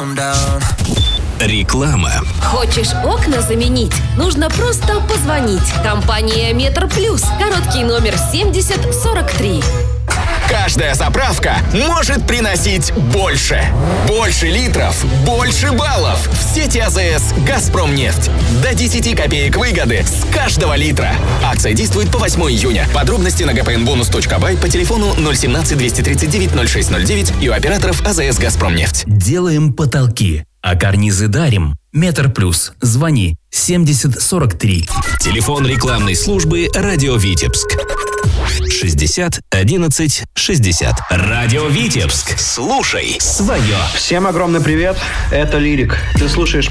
Реклама. Хочешь окна заменить? Нужно просто позвонить. Компания Метр Плюс. Короткий номер 7043. Каждая заправка может приносить больше. Больше литров, больше баллов. В сети АЗС «Газпромнефть». До 10 копеек выгоды с каждого литра. Акция действует по 8 июня. Подробности на gpnbonus.by по телефону 017 239 0609 и у операторов АЗС «Газпромнефть». Делаем потолки, а карнизы дарим. Метр Плюс. Звони 7043. Телефон рекламной службы «Радио Витебск». 60 11 60. Радио Витебск. Слушай свое. Всем огромный привет. Это Лирик. Ты слушаешь